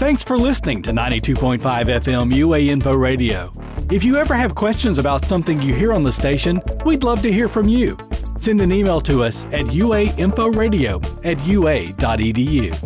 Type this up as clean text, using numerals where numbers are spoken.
Thanks for listening to 92.5 FM UA Info Radio. If you ever have questions about something you hear on the station, we'd love to hear from you. Send an email to us at uainforadio@ua.edu.